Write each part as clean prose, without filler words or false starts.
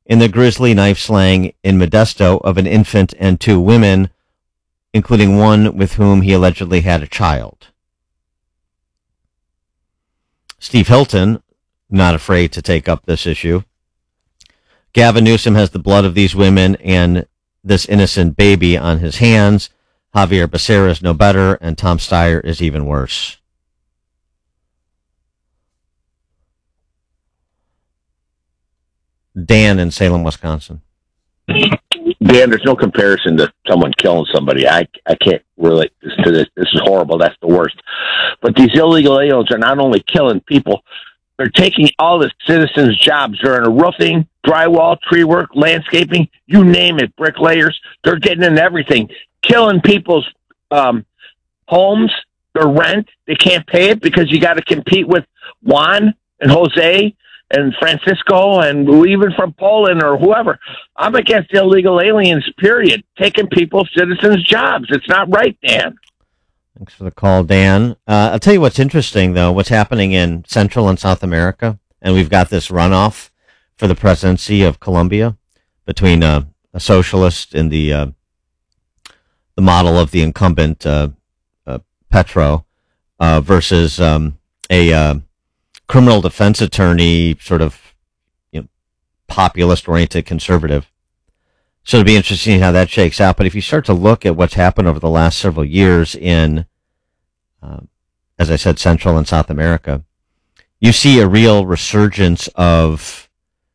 in the grisly knife slaying in Modesto of an infant and 2 women, including one with whom he allegedly had a child. Steve Hilton, not afraid to take up this issue. Gavin Newsom has the blood of these women and this innocent baby on his hands. Javier Becerra is no better, and Tom Steyer is even worse. Dan in Salem, Wisconsin. Dan, there's no comparison to someone killing somebody. I can't relate to this. This is horrible. That's the worst. But these illegal aliens are not only killing people, they're taking all the citizens' jobs. They're in roofing, drywall, tree work, landscaping, you name it, bricklayers. They're getting into everything, killing people's homes, their rent. They can't pay it because you got to compete with Juan and Jose and Francisco and even from Poland or whoever. I'm against the illegal aliens, period. Taking people's citizens' jobs. It's not right, Dan. Thanks for the call, Dan. I'll tell you what's interesting, though, what's happening in Central and South America, and we've got this runoff for the presidency of Colombia between a socialist in the model of the incumbent Petro versus a criminal defense attorney, sort of populist-oriented conservative. So it'll be interesting how that shakes out. But if you start to look at what's happened over the last several years in, as I said, Central and South America, you see a real resurgence of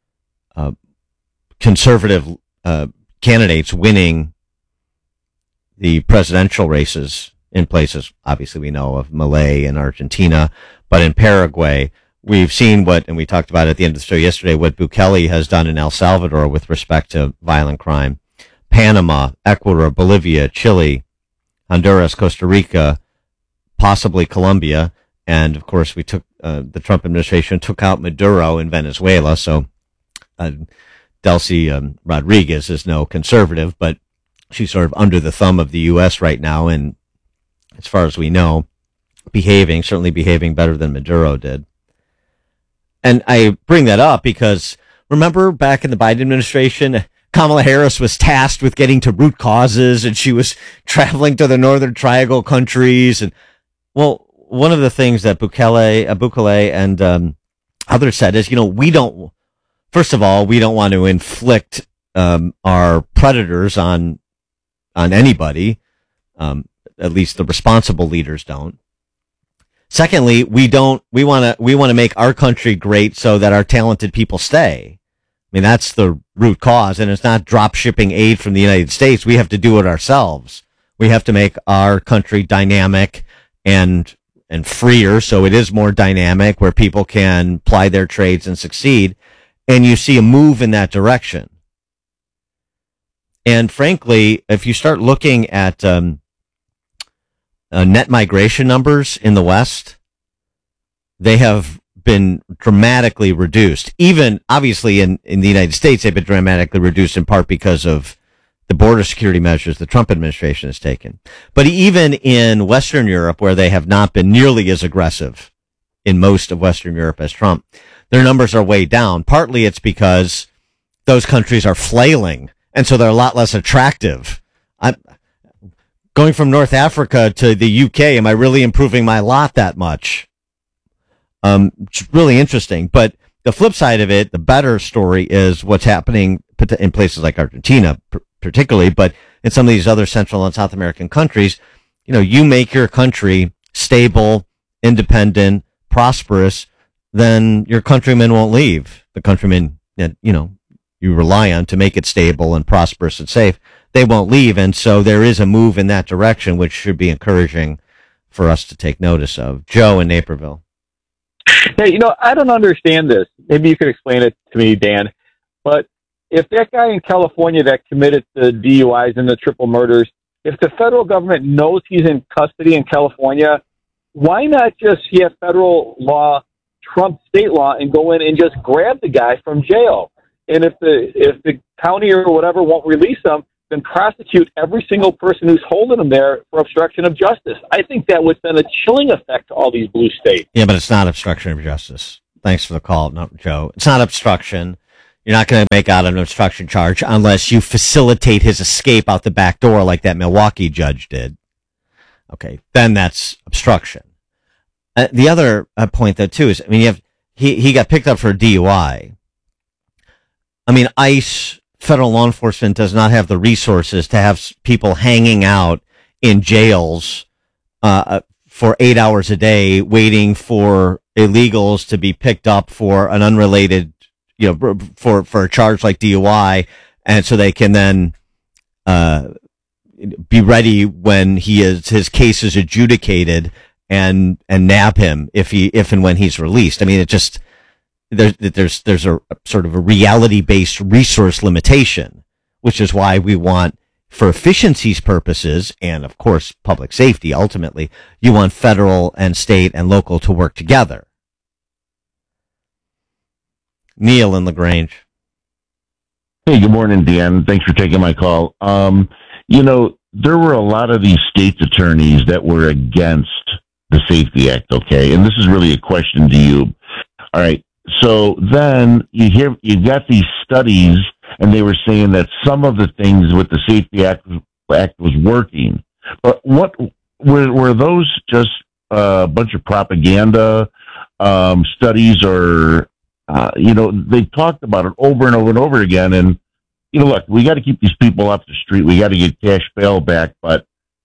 conservative candidates winning the presidential races in places, obviously we know of Malay and Argentina, but in Paraguay, we've seen and we talked about at the end of the show yesterday, what Bukele has done in El Salvador with respect to violent crime. Panama, Ecuador, Bolivia, Chile, Honduras, Costa Rica, possibly Colombia, and of course we took, the Trump administration took out Maduro in Venezuela, so Delcy Rodriguez is no conservative, but she's sort of under the thumb of the U.S. right now, and as far as we know, certainly behaving better than Maduro did. And I bring that up because remember back in the Biden administration, Kamala Harris was tasked with getting to root causes, and she was traveling to the Northern Triangle countries. And well, one of the things that Bukele and others said is, first of all, we don't want to inflict our predators on anybody. At least the responsible leaders don't. Secondly, we want to make our country great so that our talented people stay. I mean, that's the root cause, and it's not drop shipping aid from the United States. We have to do it ourselves. We have to make our country dynamic and freer, so it is more dynamic where people can ply their trades and succeed. And you see a move in that direction. And frankly, if you start looking at net migration numbers in the West, they have been dramatically reduced. Even, obviously, in the United States, they've been dramatically reduced in part because of the border security measures the Trump administration has taken. But even in Western Europe, where they have not been nearly as aggressive in most of Western Europe as Trump, their numbers are way down. Partly it's because those countries are flailing, and so they're a lot less attractive. Going from North Africa to the UK, am I really improving my lot that much? It's really interesting. But the flip side of it, the better story is what's happening in places like Argentina, particularly, but in some of these other Central and South American countries. You make your country stable, independent, prosperous, then your countrymen won't leave. The countrymen that, you rely on to make it stable and prosperous and safe, they won't leave. And so there is a move in that direction, which should be encouraging for us to take notice of. Joe in Naperville. Hey, I don't understand this. Maybe you could explain it to me, Dan. But if that guy in California that committed the DUIs and the triple murders, if the federal government knows he's in custody in California, why not just have federal law trump state law and go in and just grab the guy from jail? And if the county or whatever won't release him, then prosecute every single person who's holding him there for obstruction of justice. I think that would send a chilling effect to all these blue states. Yeah, but it's not obstruction of justice. Thanks for the call, Joe. It's not obstruction. You're not going to make out an obstruction charge unless you facilitate his escape out the back door like that Milwaukee judge did. Okay, then that's obstruction. The other point, though, too, is, I mean, he got picked up for a DUI. I mean, ICE, federal law enforcement, does not have the resources to have people hanging out in jails for 8 hours a day waiting for illegals to be picked up for an unrelated, for a charge like DUI, and so they can then be ready when his case is adjudicated and nab him if and when he's released. I mean, it just there's a sort of a reality-based resource limitation, which is why we want, for efficiency's purposes and of course public safety, ultimately you want federal and state and local to work together. Neil in LaGrange. Hey, good morning, Dan. Thanks for taking my call. There were a lot of these state's attorneys that were against the Safety Act, okay? And this is really a question to you. All right. So then you got these studies, and they were saying that some of the things with the Safety Act was working. But what were those just a bunch of propaganda studies, or they talked about it over and over and over again? And look, we got to keep these people off the street. We got to get cash bail back, but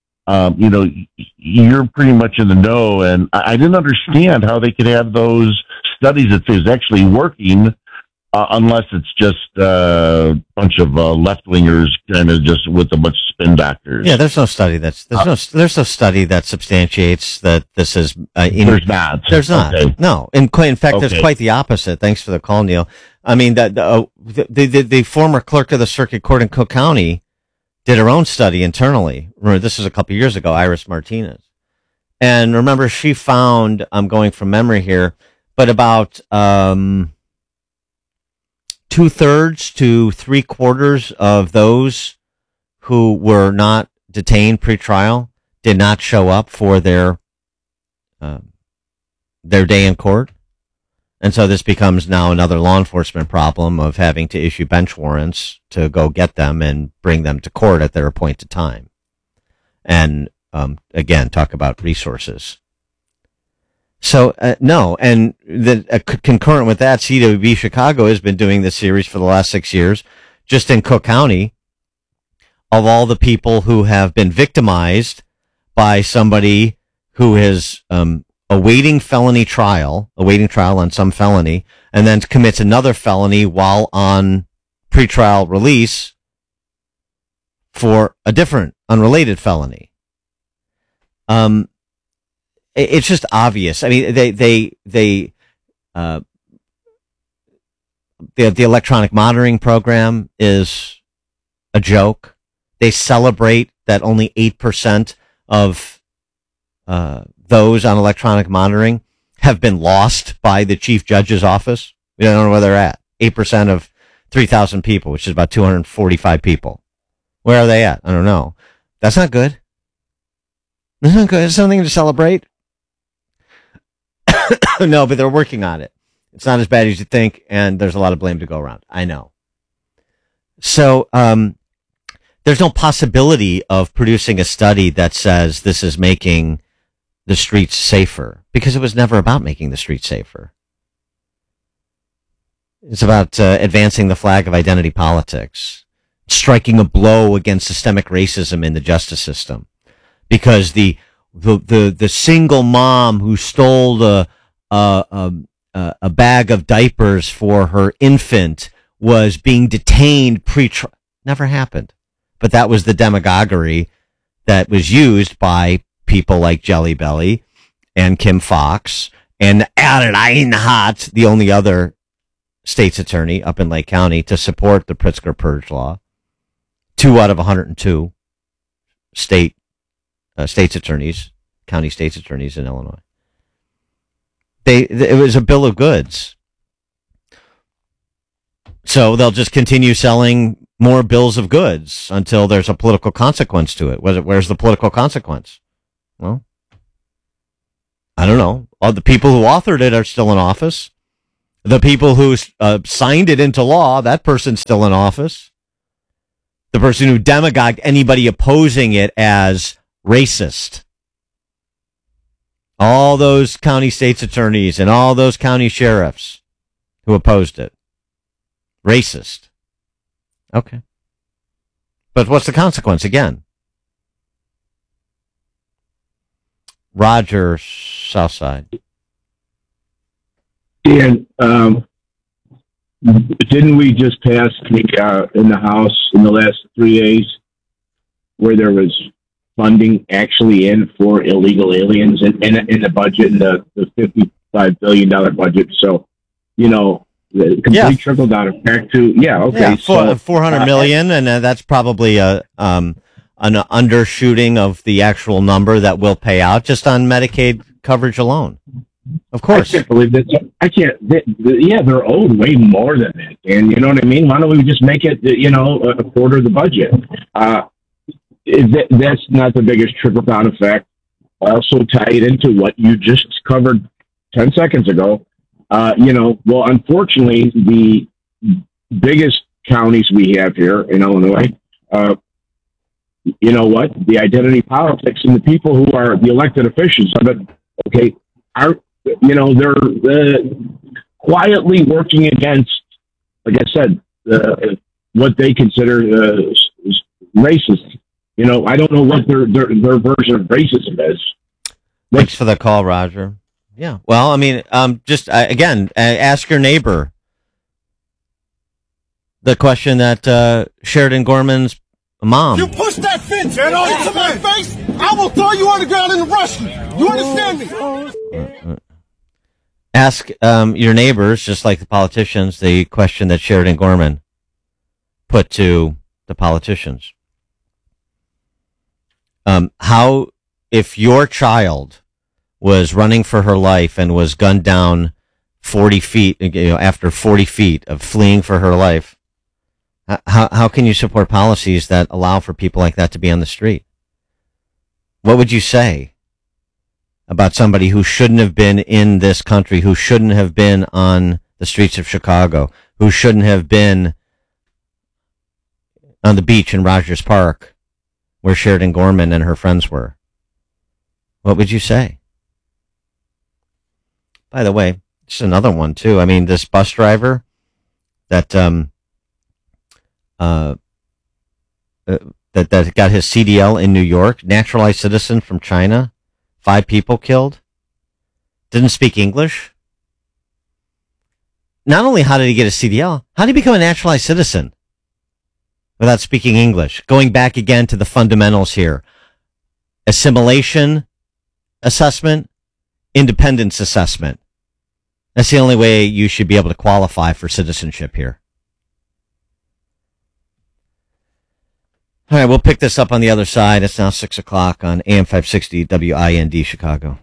you're pretty much in the know, and I didn't understand how they could have those studies that is actually working unless it's just a bunch of left-wingers kind of just with a bunch of spin doctors. Yeah, there's no study there's no study that substantiates that this is. There's not. There's not. Okay. No. In fact, there's quite the opposite. Thanks for the call, Neil. I mean, the former clerk of the circuit court in Cook County did her own study internally. Remember, this was a couple of years ago, Iris Martinez. And remember, she found, I'm going from memory here, but about 2/3 to 3/4 of those who were not detained pre-trial did not show up for their day in court. And so this becomes now another law enforcement problem of having to issue bench warrants to go get them and bring them to court at their appointed time. And again, talk about resources. So no, and concurrent with that, CWB Chicago has been doing this series for the last 6 years, just in Cook County, of all the people who have been victimized by somebody who is awaiting trial on some felony, and then commits another felony while on pretrial release for a different unrelated felony. It's just obvious. I mean, the electronic monitoring program is a joke. They celebrate that only 8% of those on electronic monitoring have been lost by the chief judge's office. We don't know where they're at. 8% of 3,000 people, which is about 245 people. Where are they at? I don't know. That's not good. That's not good. It's something to celebrate. No, but they're working on it. It's not as bad as you think, and there's a lot of blame to go around. I know. So, there's no possibility of producing a study that says this is making the streets safer, because it was never about making the streets safer. It's about advancing the flag of identity politics, striking a blow against systemic racism in the justice system, because the single mom who stole a bag of diapers for her infant was being detained pre-trial. Never happened. But that was the demagoguery that was used by people like Jelly Belly and Kim Foxx and Aaron Einhart, the only other state's attorney up in Lake County, to support the Pritzker Purge Law. 2 out of 102 state's attorneys, county state's attorneys in Illinois. It was a bill of goods. So they'll just continue selling more bills of goods until there's a political consequence to it. Where's the political consequence? Well, I don't know. All the people who authored it are still in office. The people who signed it into law, that person's still in office. The person who demagogued anybody opposing it as racist. All those county state's attorneys and all those county sheriffs who opposed it. Racist. Okay. But what's the consequence again? Roger, Southside. Dan, didn't we just pass in the House in the last 3 days where there was funding actually in for illegal aliens in the budget, in the $55 billion budget? So, the complete trickle down effect to, okay. So, 400 million, and that's probably an undershooting of the actual number that will pay out just on Medicaid coverage alone. Of course. I can't believe that. They're owed way more than that. And you know what I mean? Why don't we just make it, a quarter of the budget? That's not the biggest trickle down effect. Also tie it into what you just covered 10 seconds ago. Unfortunately, the biggest counties we have here in Illinois, you know what? The identity politics and the people who are the elected officials of it, okay, they're quietly working against, like I said, what they consider racist. I don't know what their version of racism is. Thanks for the call, Roger. Yeah. Well, I mean, ask your neighbor the question that Sheridan Gorman's mom. You push that fence into my face, I will throw you on the ground and rush you. You understand me? Ask your neighbors, just like the politicians, the question that Sheridan Gorman put to the politicians. How, if your child was running for her life and was gunned down 40 feet, after 40 feet of fleeing for her life, how can you support policies that allow for people like that to be on the street? What would you say about somebody who shouldn't have been in this country, who shouldn't have been on the streets of Chicago, who shouldn't have been on the beach in Rogers Park where Sheridan Gorman and her friends were? What would you say? By the way, just another one too. I mean, this bus driver that that got his CDL in New York, naturalized citizen from China, 5 people killed, didn't speak English. Not only how did he get a CDL, how did he become a naturalized citizen without speaking English? Going back again to the fundamentals here. Assimilation assessment, independence assessment. That's the only way you should be able to qualify for citizenship here. All right, we'll pick this up on the other side. It's now 6 o'clock on AM 560 WIND Chicago.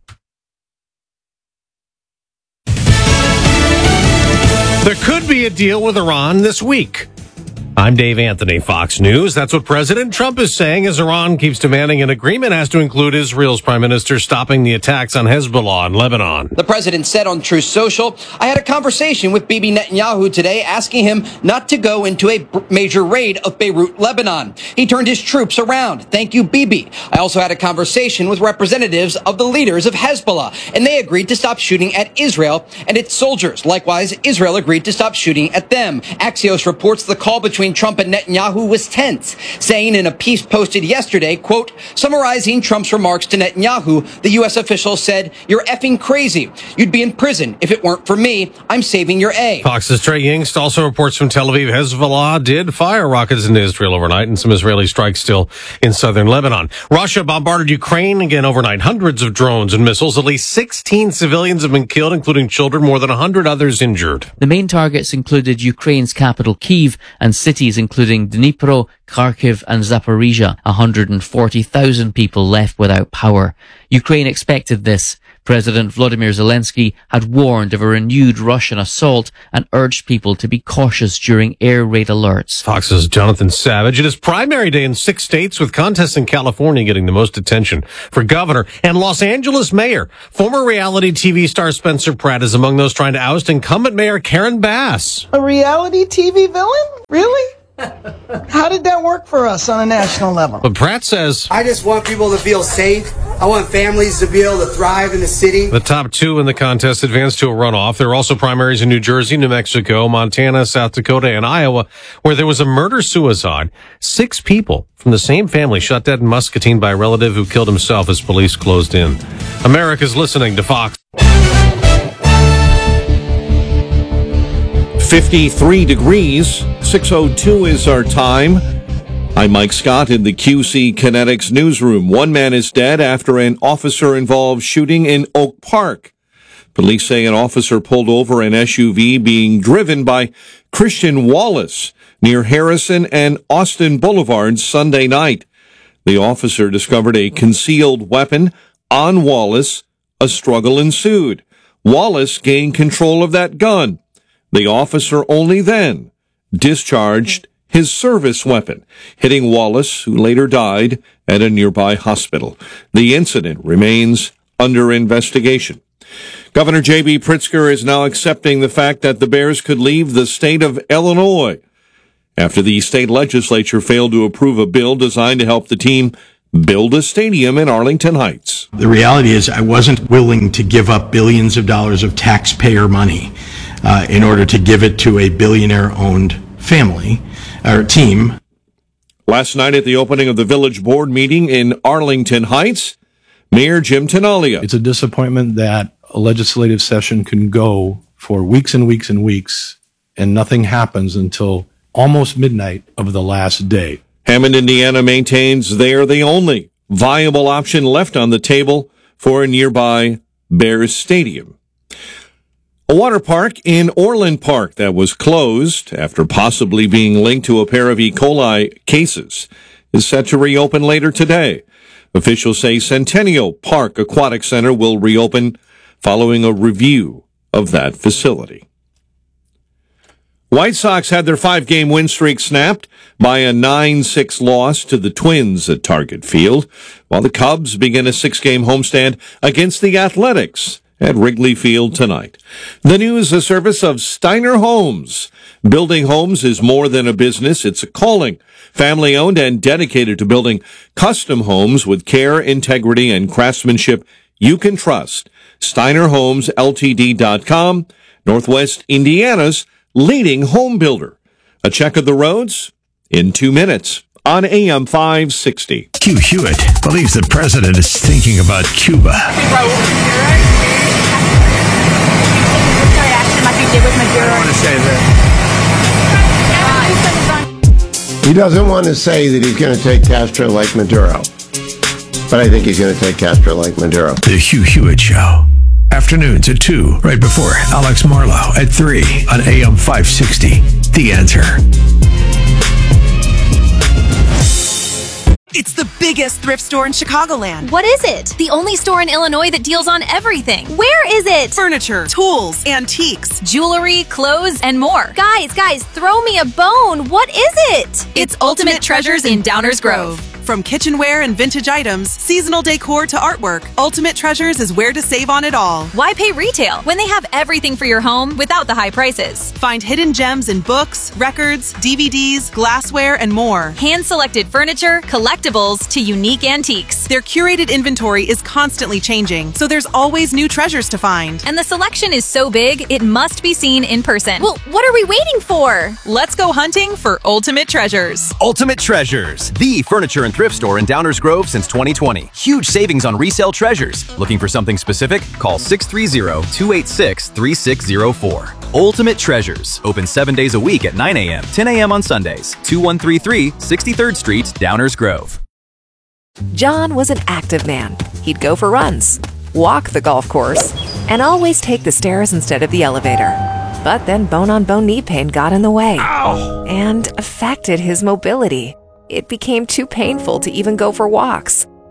There could be a deal with Iran this week. I'm Dave Anthony, Fox News. That's what President Trump is saying as Iran keeps demanding an agreement has to include Israel's prime minister stopping the attacks on Hezbollah in Lebanon. The president said on Truth Social, I had a conversation with Bibi Netanyahu today asking him not to go into a major raid of Beirut, Lebanon. He turned his troops around. Thank you, Bibi. I also had a conversation with representatives of the leaders of Hezbollah, and they agreed to stop shooting at Israel and its soldiers. Likewise, Israel agreed to stop shooting at them. Axios reports the call between Trump and Netanyahu was tense, saying in a piece posted yesterday, quote, summarizing Trump's remarks to Netanyahu, the U.S. official said, you're effing crazy. You'd be in prison. If it weren't for me, I'm saving your A. Fox's Trey Yingst also reports from Tel Aviv, Hezbollah did fire rockets into Israel overnight and some Israeli strikes still in southern Lebanon. Russia bombarded Ukraine again overnight. Hundreds of drones and missiles. At least 16 civilians have been killed, including children, more than 100 others injured. The main targets included Ukraine's capital Kyiv and cities including Dnipro, Kharkiv and Zaporizhia. 140,000 people left without power. Ukraine expected this. President Vladimir Zelensky had warned of a renewed Russian assault and urged people to be cautious during air raid alerts. Fox's Jonathan Savage. It is primary day in 6 states, with contests in California getting the most attention. For governor and Los Angeles mayor, former reality TV star Spencer Pratt is among those trying to oust incumbent mayor Karen Bass. A reality TV villain? Really? How did that work for us on a national level? But Pratt says, I just want people to feel safe. I want families to be able to thrive in the city. The top 2 in the contest advanced to a runoff. There are also primaries in New Jersey, New Mexico, Montana, South Dakota, and Iowa, where there was a murder-suicide. 6 people from the same family shot dead in Muscatine by a relative who killed himself as police closed in. America's listening to Fox. 53 degrees, 6:02 is our time. I'm Mike Scott in the QC Kinetics newsroom. One man is dead after an officer-involved shooting in Oak Park. Police say an officer pulled over an SUV being driven by Christian Wallace near Harrison and Austin Boulevards Sunday night. The officer discovered a concealed weapon on Wallace. A struggle ensued. Wallace gained control of that gun. The officer only then discharged his service weapon, hitting Wallace, who later died at a nearby hospital. The incident remains under investigation. Governor J.B. Pritzker is now accepting the fact that the Bears could leave the state of Illinois after the state legislature failed to approve a bill designed to help the team build a stadium in Arlington Heights. The reality is I wasn't willing to give up billions of dollars of taxpayer money in order to give it to a billionaire-owned family or team. Last night at the opening of the village board meeting in Arlington Heights, Mayor Jim Tenaglia. It's a disappointment that a legislative session can go for weeks and weeks and weeks, and nothing happens until almost midnight of the last day. Hammond, Indiana maintains they are the only viable option left on the table for a nearby Bears stadium. A water park in Orland Park that was closed after possibly being linked to a pair of E. coli cases is set to reopen later today. Officials say Centennial Park Aquatic Center will reopen following a review of that facility. White Sox had their 5-game win streak snapped by a 9-6 loss to the Twins at Target Field, while the Cubs begin a 6-game homestand against the Athletics at Wrigley Field tonight. The news, a service of Steiner Homes. Building homes is more than a business, it's a calling. Family-owned and dedicated to building custom homes with care, integrity, and craftsmanship you can trust. SteinerHomesLTD.com, Northwest Indiana's leading home builder. A check of the roads in 2 minutes on AM 560. Hugh Hewitt believes the president is thinking about Cuba. He doesn't want to say that he's going to take Castro like Maduro, but I think he's going to take Castro like Maduro. The Hugh Hewitt Show. Afternoons at 2, right before Alex Marlowe at 3 on AM 560. The Answer. It's the biggest thrift store in Chicagoland. What is it? The only store in Illinois that deals on everything. Where is it? Furniture, tools, antiques, jewelry, clothes, and more. Guys, throw me a bone. What is it? It's Ultimate Treasures in Downers Grove. From kitchenware and vintage items, seasonal decor to artwork, Ultimate Treasures is where to save on it all. Why pay retail when they have everything for your home without the high prices? Find hidden gems in books, records, DVDs, glassware, and more. Hand-selected furniture, collectibles, to unique antiques. Their curated inventory is constantly changing, so there's always new treasures to find. And the selection is so big, it must be seen in person. Well, what are we waiting for? Let's go hunting for Ultimate Treasures. Ultimate Treasures, the furniture and thrift store in Downers Grove since 2020. Huge savings on resale treasures. Looking for something specific? Call 630-286-3604. Ultimate Treasures. Open 7 days a week at 9 a.m., 10 a.m. on Sundays. 2133 63rd Street, Downers Grove. John was an active man. He'd go for runs, walk the golf course, and always take the stairs instead of the elevator. But then bone-on-bone knee pain got in the way and affected his mobility. It became too painful to even go for walks.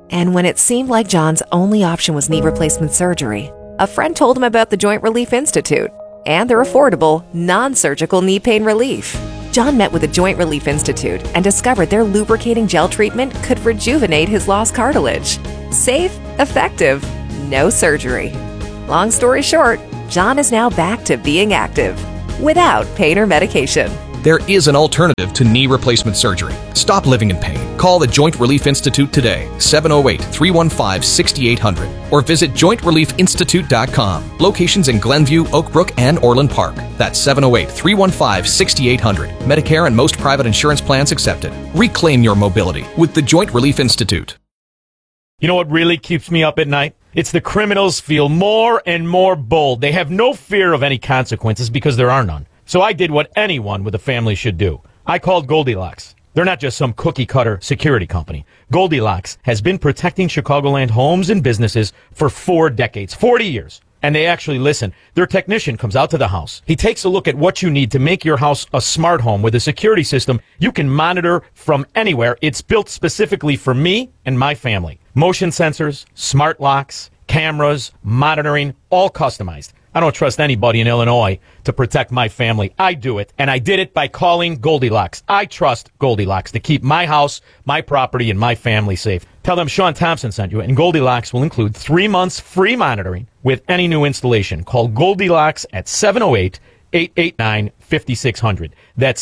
And when it seemed like John's only option was knee replacement surgery, a friend told him about the Joint Relief Institute and their affordable, non-surgical knee pain relief. John met with the Joint Relief Institute and discovered their lubricating gel treatment could rejuvenate his lost cartilage. Safe, effective, no surgery. Long story short, John is now back to being active without pain or medication. There is an alternative to knee replacement surgery. Stop living in pain. Call the Joint Relief Institute today, 708-315-6800, or visit jointreliefinstitute.com. Locations in Glenview, Oak Brook, and Orland Park. That's 708-315-6800. Medicare and most private insurance plans accepted. Reclaim your mobility with the Joint Relief Institute. You know what really keeps me up at night? It's the criminals feel more and more bold. They have no fear of any consequences because there are none. So I did what anyone with a family should do. I called Goldilocks. They're not just some cookie-cutter security company. Goldilocks has been protecting Chicagoland homes and businesses for 4 decades, 40 years. And they actually listen. Their technician comes out to the house. He takes a look at what you need to make your house a smart home with a security system you can monitor from anywhere. It's built specifically for me and my family. Motion sensors, smart locks, cameras, monitoring, all customized. I don't trust anybody in Illinois to protect my family. I do it, and I did it by calling Goldilocks. I trust Goldilocks to keep my house, my property, and my family safe. Tell them Sean Thompson sent you, and Goldilocks will include 3 months free monitoring with any new installation. Call Goldilocks at 708-889-5600. That's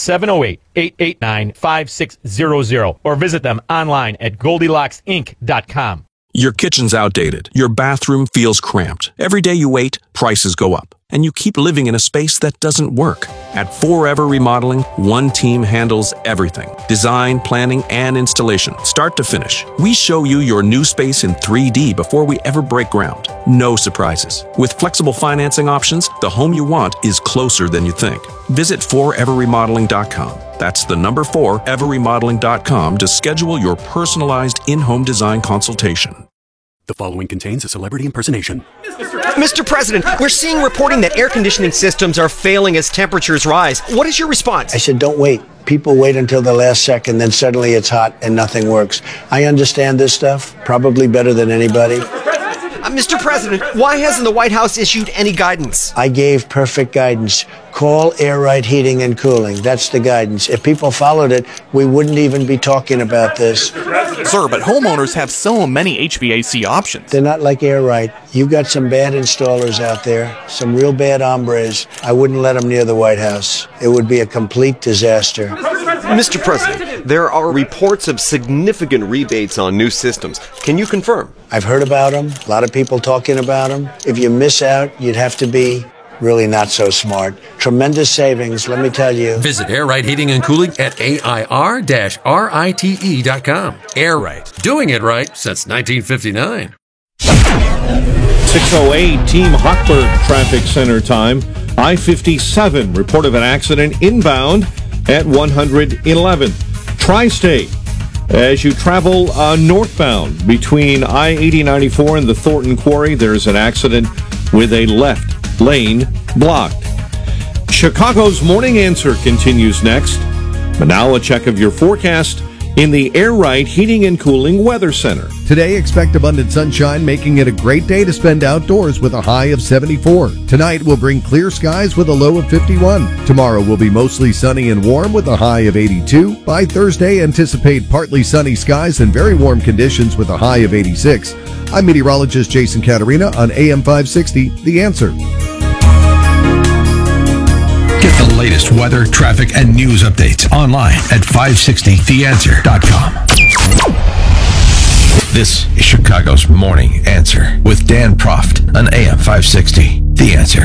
708-889-5600. Or visit them online at GoldilocksInc.com. Your kitchen's outdated. Your bathroom feels cramped. Every day you wait, prices go up. And you keep living in a space that doesn't work. At Forever Remodeling, one team handles everything. Design, planning, and installation, start to finish. We show you your new space in 3D before we ever break ground. No surprises. With flexible financing options, the home you want is closer than you think. Visit foreverremodeling.com. That's the number 4everremodeling.com to schedule your personalized in-home design consultation. The following contains a celebrity impersonation. Mr. President, we're seeing reporting that air conditioning systems are failing as temperatures rise. What is your response? I said, don't wait. People wait until the last second, then suddenly it's hot and nothing works. I understand this stuff probably better than anybody. Mr. President, why hasn't the White House issued any guidance? I gave perfect guidance. Call Air Right Heating and Cooling. That's the guidance. If people followed it, we wouldn't even be talking about this. Sir, but homeowners have so many HVAC options. They're not like Air Right. You've got some bad installers out there, some real bad hombres. I wouldn't let them near the White House. It would be a complete disaster. Mr. President, there are reports of significant rebates on new systems. Can you confirm? I've heard about them. A lot of people talking about them. If you miss out, you'd have to be really not so smart. Tremendous savings, let me tell you. Visit Air Right Heating and Cooling at AIR-RITE.com. Air Right, doing it right since 1959. 6:08 Team Hochberg Traffic Center time. I-57 report of an accident inbound at 111th. Tri-State, as you travel northbound between I-80-94 and the Thornton Quarry, there's an accident with a left lane blocked. Chicago's Morning Answer continues next. But now a check of your forecast in the Air Right Heating and Cooling Weather Center. Today, expect abundant sunshine, making it a great day to spend outdoors with a high of 74. Tonight will bring clear skies with a low of 51. Tomorrow will be mostly sunny and warm with a high of 82. By Thursday, anticipate partly sunny skies and very warm conditions with a high of 86. I'm meteorologist Jason Caterina on AM 560, The Answer. Get the latest weather, traffic, and news updates online at 560theanswer.com. This is Chicago's Morning Answer with Dan Proft on AM 560, The Answer.